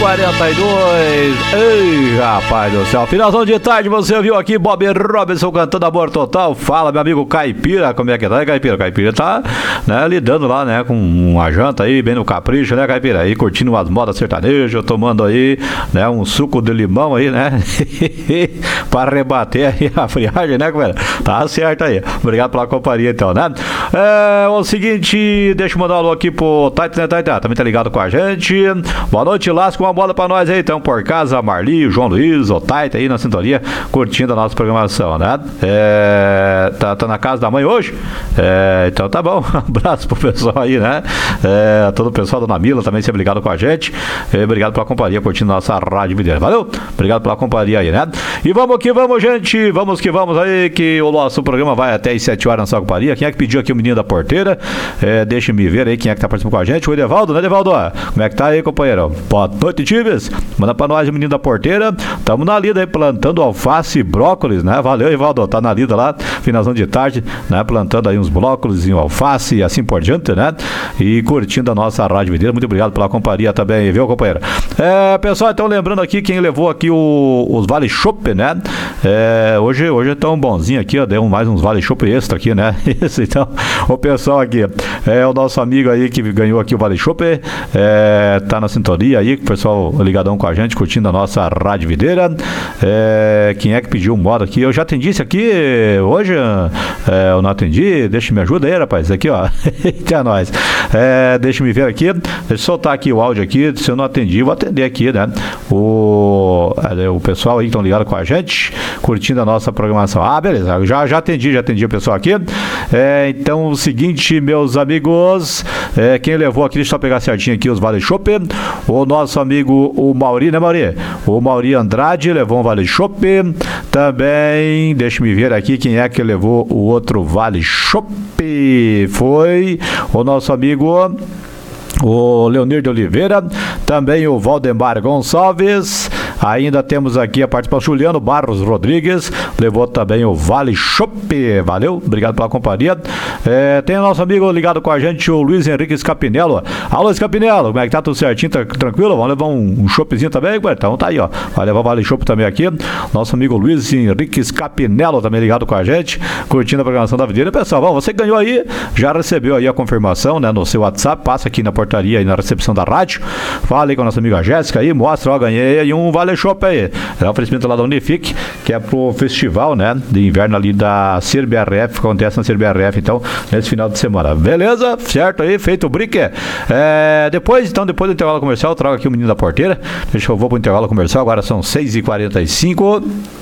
6h42. Ei, rapaz do céu. Finalzão de tarde, você viu aqui Bob Robinson cantando Amor Total. Fala, meu amigo Caipira, como é que tá, Caipira? Caipira tá, né, lidando lá, né, com uma janta aí, bem no capricho, né, Caipira? Aí curtindo umas modas sertanejas, tomando aí, né, um suco de limão aí, né? Pra rebater aí a friagem, né, galera? Tá certo aí. Obrigado pela companhia, então, né? É o seguinte, deixa eu mandar um alô aqui pro Taita, né, Taita? Também tá ligado com a gente. Boa noite, lasca uma bola pra nós aí, então, por casa, Marli, o João Luiz, o Taita aí na sintonia, curtindo a nossa programação, né? Tá na casa da mãe hoje? Então tá bom. Um abraço pro pessoal aí, né? Todo o pessoal da Dona Mila também sempre ligado com a gente. Obrigado pela companhia, curtindo nossa Rádio Videira. Valeu? Obrigado pela companhia aí, né? E vamos que vamos, gente. Vamos que vamos aí, que o nosso programa vai até às 7 horas na sua companhia. Quem é que pediu aqui o menino da porteira? Deixa-me ver aí quem é que tá participando com a gente. O Edevaldo, né, Edevaldo? Como é que tá aí, companheiro? Boa noite, times. Manda pra nós o menino da porteira. Tamo na lida aí, plantando alface e brócolis, né? Valeu, Edevaldo. Tá na lida lá, finalzão de tarde, né? Plantando aí uns brócolis e um alface e assim por diante, né? E curtindo a nossa Rádio Videira. Muito obrigado pela companhia também, viu, companheiro? Pessoal, então lembrando aqui quem levou aqui os Vale Chopp, né? Hoje é tão bonzinho aqui, ó. Deu mais uns Vale Chopp extra aqui, né? Isso, então, o pessoal aqui, o nosso amigo aí que ganhou aqui o Vale Chopp, tá na sintonia aí, o pessoal ligadão com a gente, curtindo a nossa Rádio Videira. Quem é que pediu um modo aqui? Eu já atendi isso aqui hoje, eu não atendi, me ajuda aí, rapaz, aqui, ó. Até nós. Deixa me ver aqui, deixa eu soltar aqui o áudio aqui, se eu não atendi, vou atender aqui, né? O pessoal aí que estão ligados com a gente, curtindo a nossa programação. Beleza, já atendi o pessoal aqui. Então, o seguinte, meus amigos, quem levou aqui, deixa eu pegar certinho aqui os Vale Chopp, o nosso amigo, o Mauri, né, Mauri? O Mauri Andrade levou um Vale Chopp. Também, deixa me ver aqui quem é que levou o outro Vale Chopp. Foi o nosso amigo, o Leonir de Oliveira, também o Valdemar Gonçalves. Ainda temos aqui a participação Juliano Barros Rodrigues, levou também o Vale Chopp. Valeu, obrigado pela companhia. Tem o nosso amigo ligado com a gente, o Luiz Henrique Scapinello. Alô, Scapinello, como é que tá? Tudo certinho? Tá tranquilo? Vamos levar um choppzinho também? Então tá aí, ó. Vai levar o Vale Chopp também aqui. Nosso amigo Luiz Henrique Scapinello também ligado com a gente, curtindo a programação da Videira. Pessoal, você ganhou aí, já recebeu aí a confirmação, né, no seu WhatsApp, passa aqui na portaria e na recepção da rádio. Fala aí com a nossa amiga Jéssica aí, mostra, ó, ganhei aí um Vale Chopp aí. É um oferecimento lá da Unifique, que é pro festival, né, de inverno ali da CBRF, que acontece na CBRF, então, nesse final de semana. Beleza? Certo aí, feito o brique. Depois do intervalo comercial, eu trago aqui o menino da porteira. Eu vou pro intervalo comercial, agora são 6h45.